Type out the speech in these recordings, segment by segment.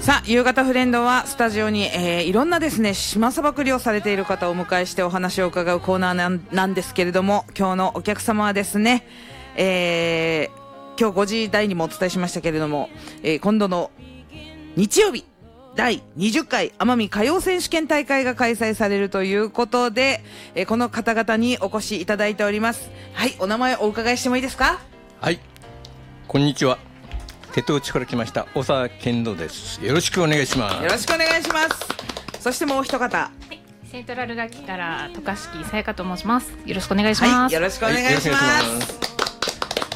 さあ夕方フレンドはスタジオに、いろんなですね島さばく漁をされている方をお迎えしてお話を伺うコーナーなんですけれども、今日のお客様はですね、今日5時台にもお伝えしましたけれども、今度の日曜日第20回奄美歌謡選手権大会が開催されるということで、この方々にお越しいただいております。はい、お名前お伺いしてもいいですか？ はい、こんにちは。瀬戸内から来ました大沢健人です。よろしくお願いします。 よろしくお願いします。そしてもう一方、はい、 セントラル楽器から渡嘉敷さやかと申します。よろしくお願いします。 はい、よろしくお願いします。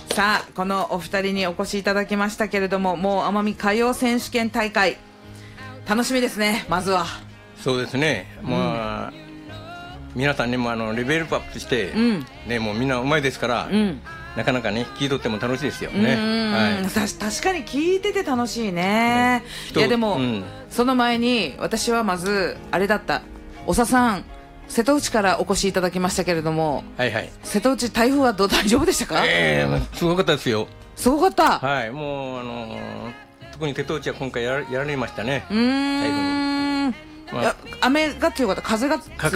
さあこのお二人にお越しいただきましたけれども、もう奄美歌謡選手権大会楽しみですね。まずはそうですね、まあ皆さんにもレベルアップして、ね、もうみんなうまいですから、なかなかね聞いとっても楽しいですよね。 はい、確かに聞いてて楽しいね。いやでも、その前に私はまずあれだった。おささん瀬戸内からお越しいただきましたけれども、はいはい、瀬戸内台風は大丈夫でしたか？ すごかったですよ。 すごかった。 はい、もう特に瀬戸内は今回やられましたね。台風に。 雨が強かった。風が強かった。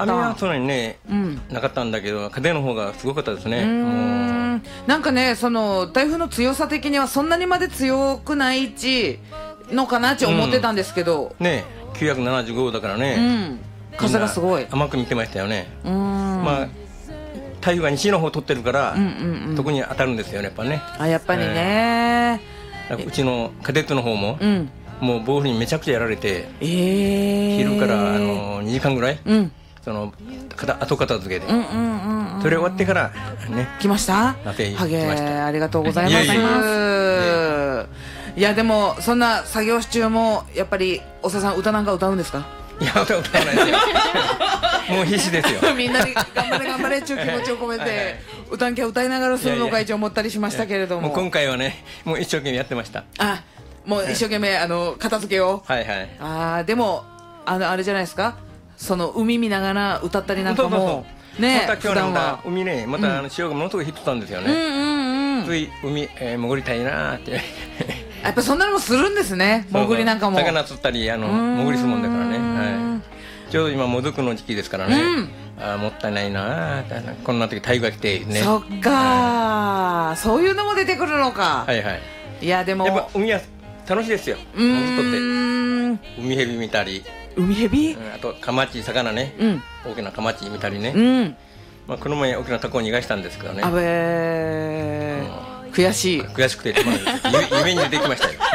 雨はそんなにね、なかったんだけど風の方がすごかったですね。 なんかね、その台風の強さ的にはそんなにまで強くない位置のかなって思ってたんですけど、 ね、975だからね、 風がすごい甘く見てましたよね。まあ台風が西の方取ってるから、特に当たるんですよね、やっぱね。 やっぱりね、 うちのカデットの方も、もう暴風にめちゃくちゃやられて、昼から2時間ぐらい、その後片付けで、それ終わってからね来ました。ハゲありがとうございます。いやでもそんな作業中もやっぱりおささん歌なんか歌うんですか？ いや歌わないですよ。もう必死ですよ。 みんなに頑張れっていう気持ちを込めて歌んきゃ歌いながらするのか一応思ったりしましたけれども、 今回はねもう一生懸命やってました。 もう一生懸命片付けを。でもあれじゃないですか、その海見ながら歌ったりなんかもね。 また今日は海ね、また潮がものすごい引っとったんですよね。つい海潜りたいなってやっぱそんなのもするんですね。潜りなんかも魚釣ったり潜りするもんだからね。ちょうど今もずくの時期ですからね、もったいないな、こんな時台風が来てね。 そっか、そういうのも出てくるのか。いやでもやっぱ海は楽しいですよ。潜っとって海蛇見たり、あとカマチ魚ね、大きなカマチ見たりね。この前大きなタコを逃がしたんですけどね。 悔しくて夢に出てきましたよ。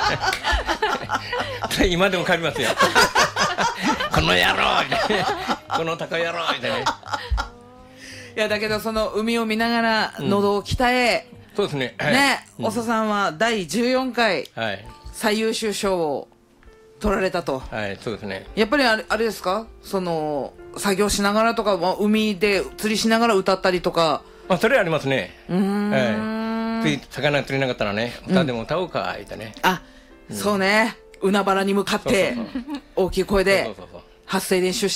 今でも帰りますよ。この野郎このタコ野郎みたいなね。 いやだけどその海を見ながら喉を鍛え、 そうですね。 おささんは第14回最優秀賞を取られたと。 そうですね。 やっぱりあれですか、その作業しながらとか海で釣りしながら歌ったりとか。 それはありますね。つい魚釣れなかったらね、歌でも歌おうか言ったね。 そうね、海原に向かって大きい声で発声練習